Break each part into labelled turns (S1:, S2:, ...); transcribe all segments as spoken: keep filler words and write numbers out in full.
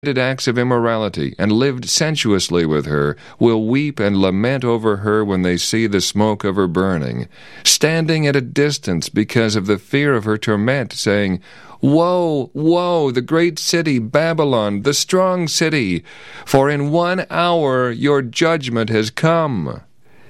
S1: acts of immorality and lived sensuously with her will weep and lament over her when they see the smoke of her burning, standing at a distance because of the fear of her torment, saying, Woe, woe, the great city, Babylon, the strong city, for in one hour your judgment has come.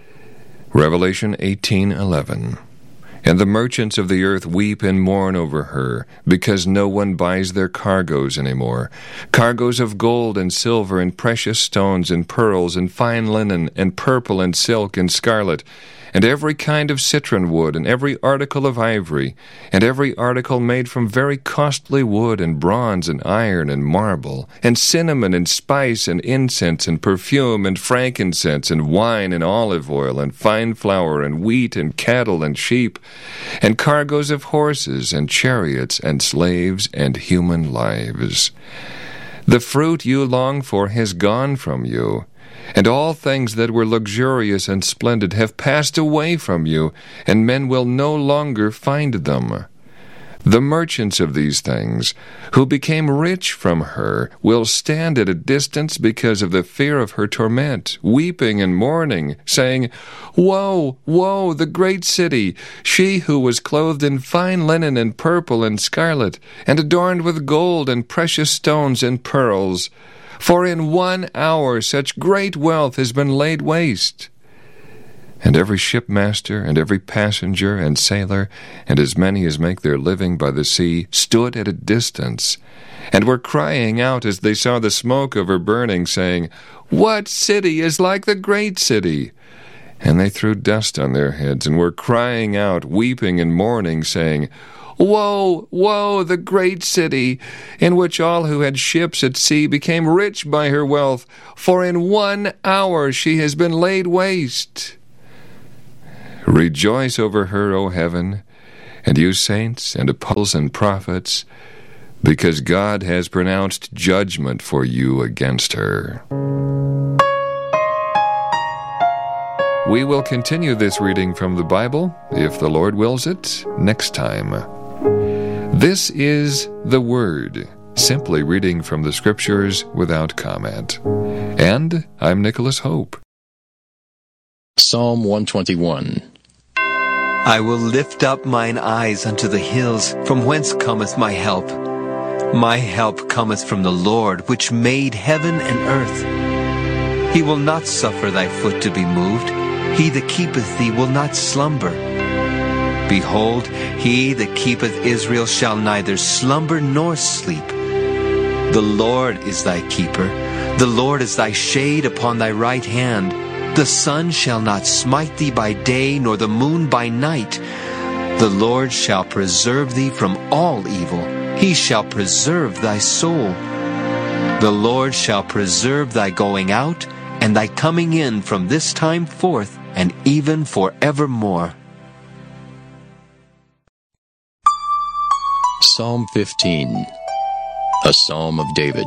S1: Revelation eighteen eleven. And the merchants of the earth weep and mourn over her, because no one buys their cargoes any more, cargoes of gold and silver and precious stones and pearls and fine linen and purple and silk and scarlet, and every kind of citron wood, and every article of ivory, and every article made from very costly wood, and bronze, and iron, and marble, and cinnamon, and spice, and incense, and perfume, and frankincense, and wine, and olive oil, and fine flour, and wheat, and cattle, and sheep, and cargoes of horses, and chariots, and slaves, and human lives. The fruit you long for has gone from you, and all things that were luxurious and splendid have passed away from you, and men will no longer find them. The merchants of these things, who became rich from her, will stand at a distance because of the fear of her torment, weeping and mourning, saying, Woe, woe, the great city, she who was clothed in fine linen and purple and scarlet, and adorned with gold and precious stones and pearls. For in one hour such great wealth has been laid waste. And every shipmaster, and every passenger and sailor, and as many as make their living by the sea, stood at a distance, and were crying out as they saw the smoke of her burning, saying, What city is like the great city? And they threw dust on their heads, and were crying out, weeping and mourning, saying, Woe, woe, the great city, in which all who had ships at sea became rich by her wealth, for in one hour she has been laid waste. Rejoice over her, O heaven, and you saints and apostles and prophets, because God has pronounced judgment for you against her. We will continue this reading from the Bible, if the Lord wills it, next time. This is The Word, simply reading from the Scriptures without comment. And I'm Nicholas Hope.
S2: Psalm one twenty-one.
S3: I will lift up mine eyes unto the hills, from whence cometh my help. My help cometh from the Lord, which made heaven and earth. He will not suffer thy foot to be moved. He that keepeth thee will not slumber. Behold, he that keepeth Israel shall neither slumber nor sleep. The Lord is thy keeper. The Lord is thy shade upon thy right hand. The sun shall not smite thee by day, nor the moon by night. The Lord shall preserve thee from all evil. He shall preserve thy soul. The Lord shall preserve thy going out and thy coming in from this time forth and even forevermore.
S2: Psalm fifteen, a psalm of David.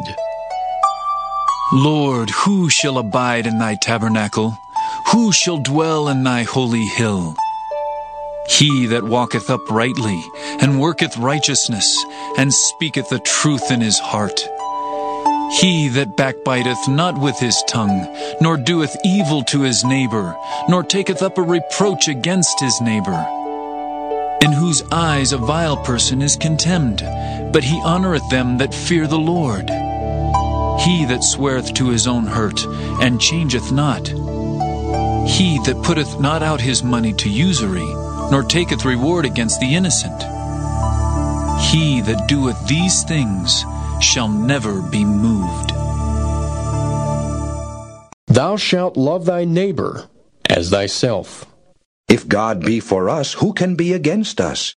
S4: Lord, who shall abide in thy tabernacle? Who shall dwell in thy holy hill? He that walketh uprightly, and worketh righteousness, and speaketh the truth in his heart. He that backbiteth not with his tongue, nor doeth evil to his neighbor, nor taketh up a reproach against his neighbor. In whose eyes a vile person is contemned, but he honoureth them that fear the Lord. He that sweareth to his own hurt, and changeth not. He that putteth not out his money to usury, nor taketh reward against the innocent. He that doeth these things shall never be moved.
S2: Thou shalt love thy neighbor as thyself.
S5: If God be for us, who can be against us?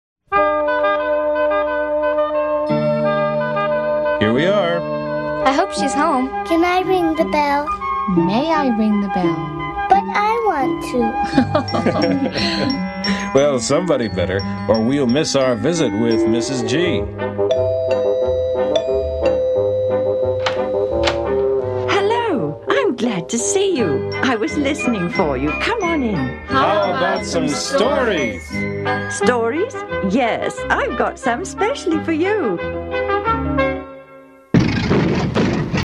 S6: Here we are.
S7: I hope she's home.
S8: Can I ring the bell?
S7: May I ring the bell?
S8: But I want
S6: to. Well, somebody better, or we'll miss our visit with Missus G.
S9: Hello, I'm glad to see you. I was listening for you. Come on in.
S6: How about some stories?
S9: Stories? Yes, I've got some specially for you.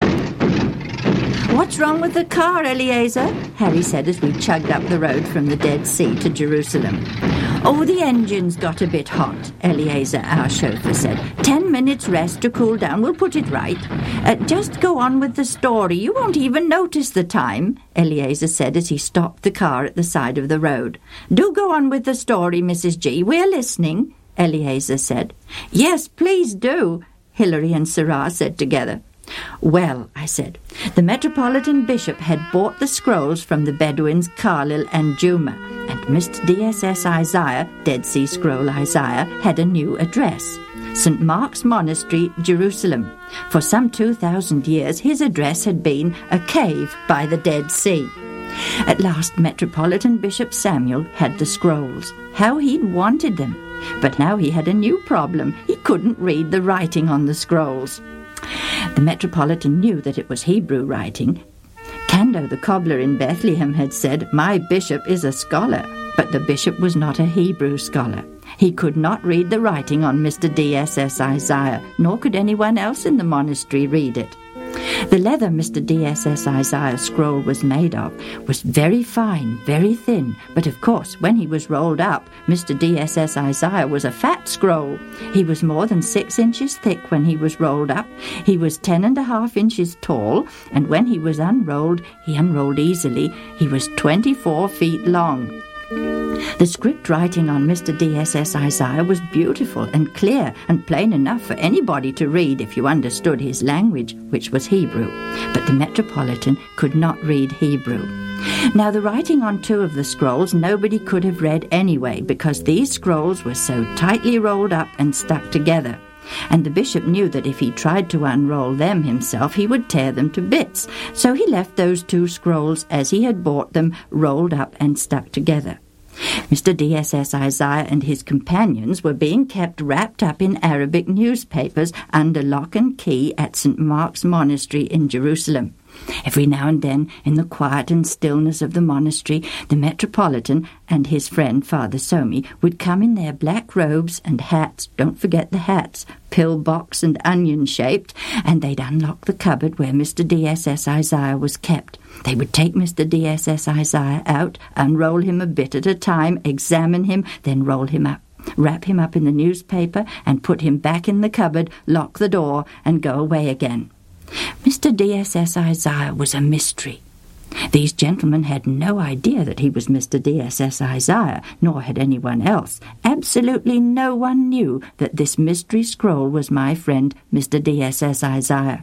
S9: What's wrong with the car, Eliezer? Harry said as we chugged up the road from the Dead Sea to Jerusalem. Oh, the engine's got a bit hot, Eliezer, our chauffeur, said. Ten minutes rest to cool down. We'll put it right. Uh, just go on with the story. You won't even notice the time, Eliezer said as he stopped the car at the side of the road. Do go on with the story, Missus G. We're listening, Eliezer said. Yes, please do, Hilary and Sarah said together. Well, I said, the Metropolitan Bishop had bought the scrolls from the Bedouins Carlil and Juma, and Mister D S S Isaiah, Dead Sea Scroll Isaiah, had a new address. Saint Mark's Monastery, Jerusalem. For some two thousand years his address had been a cave by the Dead Sea. At last Metropolitan Bishop Samuel had the scrolls. How he'd wanted them. But now he had a new problem. He couldn't read the writing on the scrolls. The Metropolitan knew that it was Hebrew writing. Cando the cobbler in Bethlehem had said, "My bishop is a scholar," but the bishop was not a Hebrew scholar. He could not read the writing on Mister D S S Isaiah, nor could anyone else in the monastery read it. The leather Mister D S S Isaiah's scroll was made of was very fine, very thin, but of course when he was rolled up, Mister D S S Isaiah was a fat scroll. He was more than six inches thick when he was rolled up. He was ten and a half inches tall, and when he was unrolled, he unrolled easily, he was twenty-four feet long. The script writing on Mister D S S Isaiah was beautiful and clear and plain enough for anybody to read if you understood his language, which was Hebrew. But the Metropolitan could not read Hebrew. Now, the writing on two of the scrolls nobody could have read anyway, because these scrolls were so tightly rolled up and stuck together. And the bishop knew that if he tried to unroll them himself, he would tear them to bits. So he left those two scrolls as he had bought them, rolled up and stuck together. Mister D S S Isaiah and his companions were being kept wrapped up in Arabic newspapers under lock and key at Saint Mark's Monastery in Jerusalem. Every now and then, in the quiet and stillness of the monastery, the Metropolitan and his friend Father Somi would come in their black robes and hats, don't forget the hats, pillbox and onion-shaped, and they'd unlock the cupboard where Mister D S S Isaiah was kept. They would take Mister D S S Isaiah out, unroll him a bit at a time, examine him, then roll him up, wrap him up in the newspaper, and put him back in the cupboard, lock the door, and go away again. Mister D S S Isaiah was a mystery. These gentlemen had no idea that he was Mister D S S Isaiah, nor had anyone else. Absolutely no one knew that this mystery scroll was my friend Mister D S S Isaiah.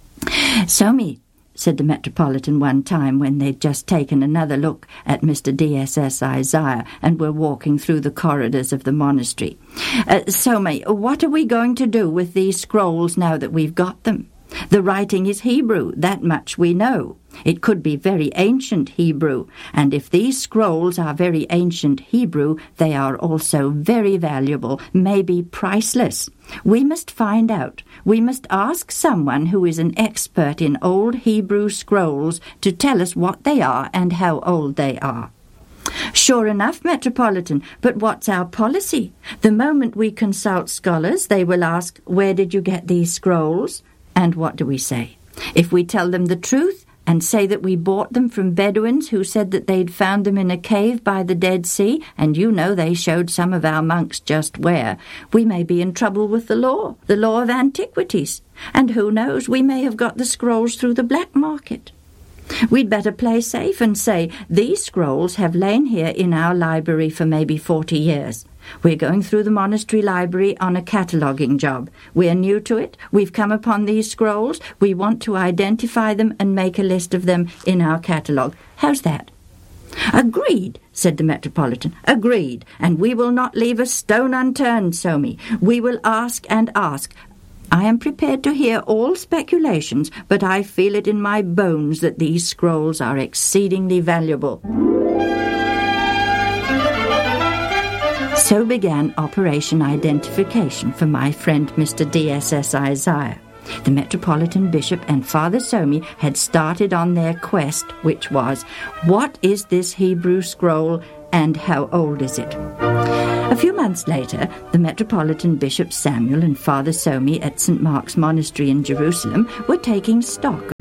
S9: "Somi," said the Metropolitan one time when they'd just taken another look at Mister D S S Isaiah and were walking through the corridors of the monastery. Uh, Somi, what are we going to do with these scrolls now that we've got them? The writing is Hebrew, that much we know. It could be very ancient Hebrew, and if these scrolls are very ancient Hebrew, they are also very valuable, maybe priceless. We must find out. We must ask someone who is an expert in old Hebrew scrolls to tell us what they are and how old they are. Sure enough, Metropolitan, but what's our policy? The moment we consult scholars, they will ask, "Where did you get these scrolls?" And what do we say? If we tell them the truth and say that we bought them from Bedouins who said that they'd found them in a cave by the Dead Sea, and you know they showed some of our monks just where, we may be in trouble with the law, the law of antiquities. And who knows, we may have got the scrolls through the black market. We'd better play safe and say, these scrolls have lain here in our library for maybe forty years. We're going through the monastery library on a cataloguing job. We're new to it. We've come upon these scrolls. We want to identify them and make a list of them in our catalogue. How's that? Agreed, said the Metropolitan. Agreed. And we will not leave a stone unturned, Somi. We will ask and ask. I am prepared to hear all speculations, but I feel it in my bones that these scrolls are exceedingly valuable. So began Operation Identification for my friend Mister D S S Isaiah. The Metropolitan Bishop and Father Somi had started on their quest, which was, what is this Hebrew scroll and how old is it? A few months later, the Metropolitan Bishop Samuel and Father Somi at Saint Mark's Monastery in Jerusalem were taking stock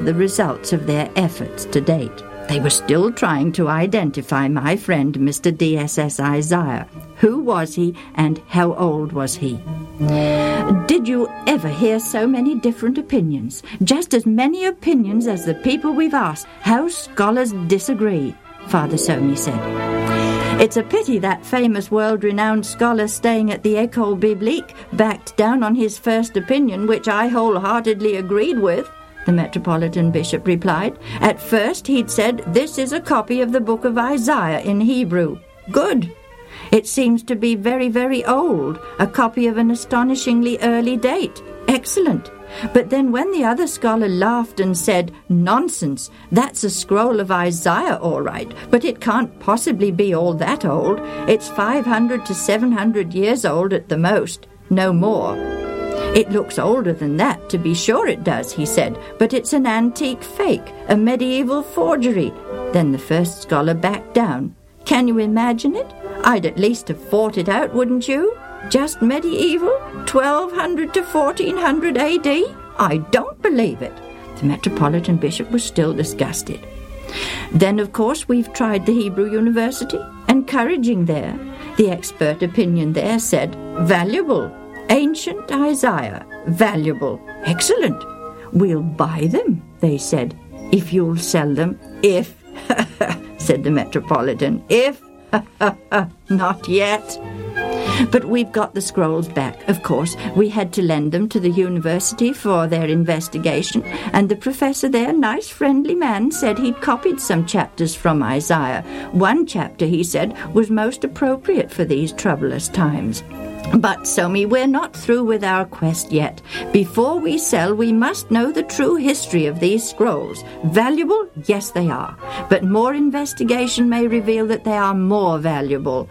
S9: the results of their efforts to date. They were still trying to identify my friend Mister D S S Isaiah. Who was he and how old was he? Did you ever hear so many different opinions? Just as many opinions as the people we've asked. How scholars disagree, Father Somi said. It's a pity that famous world-renowned scholar staying at the École Biblique backed down on his first opinion, which I wholeheartedly agreed with, the Metropolitan Bishop replied. At first he'd said, this is a copy of the book of Isaiah in Hebrew. Good. It seems to be very, very old, a copy of an astonishingly early date. Excellent. But then when the other scholar laughed and said, nonsense, that's a scroll of Isaiah all right, but it can't possibly be all that old. It's five hundred to seven hundred years old at the most, no more. It looks older than that, to be sure it does, he said, but it's an antique fake, a medieval forgery. Then the first scholar backed down. Can you imagine it? I'd at least have fought it out, wouldn't you? Just medieval? twelve hundred to fourteen hundred A D? I don't believe it. The Metropolitan Bishop was still disgusted. Then, of course, we've tried the Hebrew University. Encouraging there. The expert opinion there said, valuable. Ancient Isaiah. Valuable. Excellent. We'll buy them, they said, if you'll sell them. If, said the Metropolitan. If, not yet. But we've got the scrolls back, of course. We had to lend them to the university for their investigation, and the professor there, nice friendly man, said he'd copied some chapters from Isaiah. One chapter, he said, was most appropriate for these troublous times. But, Somi, we're not through with our quest yet. Before we sell, we must know the true history of these scrolls. Valuable? Yes, they are. But more investigation may reveal that they are more valuable.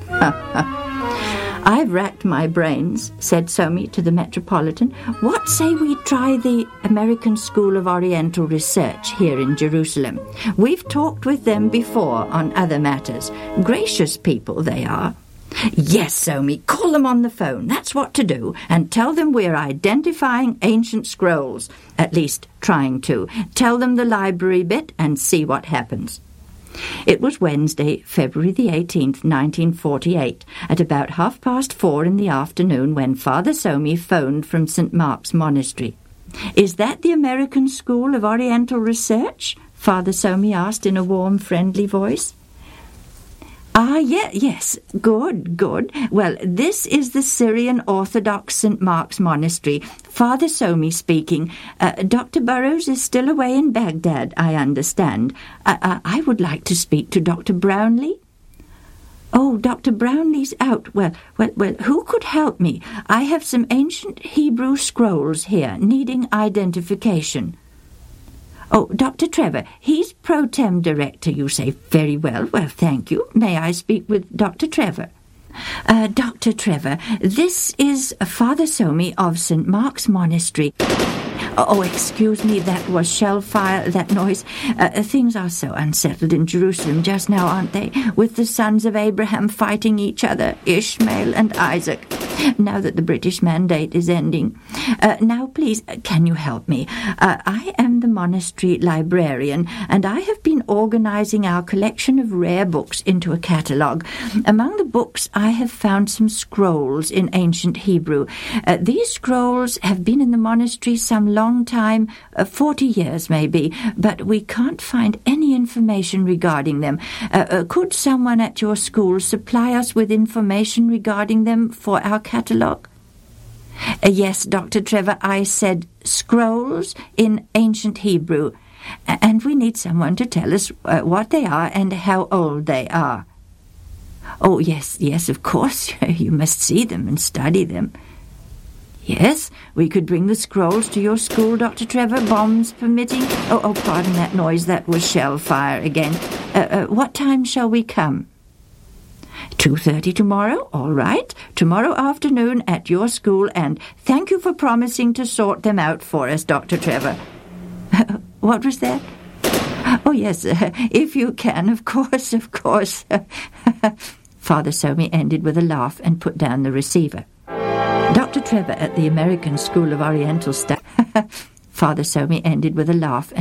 S9: I've racked my brains, said Somi to the Metropolitan. What say we try the American School of Oriental Research here in Jerusalem? We've talked with them before on other matters. Gracious people they are. Yes, Somi, call them on the phone. That's what to do. And tell them we're identifying ancient scrolls. At least trying to. Tell them the library bit and see what happens. It was Wednesday, February the eighteenth, nineteen forty-eight, at about half past four in the afternoon when Father Somi phoned from Saint Mark's Monastery. Is that the American School of Oriental Research? Father Somi asked in a warm, friendly voice. Ah, yeah, yes, good, good. Well, this is the Syrian Orthodox Saint Mark's Monastery. Father Somi speaking. Uh, Doctor Burrows is still away in Baghdad, I understand. Uh, uh, I would like to speak to Doctor Brownlee. Oh, Doctor Brownlee's out. Well, well, well, who could help me? I have some ancient Hebrew scrolls here, needing identification. Oh, Doctor Trevor, he's pro tem director, you say. Very well. Well, thank you. May I speak with Doctor Trevor? Uh, Doctor Trevor, this is Father Somi of Saint Mark's Monastery. Oh, excuse me, that was shell fire, that noise. Uh, things are so unsettled in Jerusalem just now, aren't they? With the sons of Abraham fighting each other, Ishmael and Isaac, now that the British Mandate is ending. Uh, now, please, can you help me? Uh, I am the monastery librarian, and I have been organizing our collection of rare books into a catalogue. Among the books, I have found some scrolls in ancient Hebrew. Uh, these scrolls have been in the monastery some long time, uh, forty years maybe, but we can't find any information regarding them. Uh, uh, could someone at your school supply us with information regarding them for our catalogue? Uh, yes, Doctor Trevor, I said scrolls in ancient Hebrew, and we need someone to tell us uh, what they are and how old they are. Oh, yes, yes, of course, you must see them and study them. Yes, we could bring the scrolls to your school, Doctor Trevor, bombs permitting. Oh, oh, pardon that noise, that was shell fire again. Uh, uh, what time shall we come? two thirty tomorrow, all right. Tomorrow afternoon at your school, and thank you for promising to sort them out for us, Doctor Trevor. What was that? Oh, yes, uh, if you can, of course, of course. Father Somi ended with a laugh and put down the receiver. Doctor Trevor at the American School of Oriental Studies. Father Somi ended with a laugh and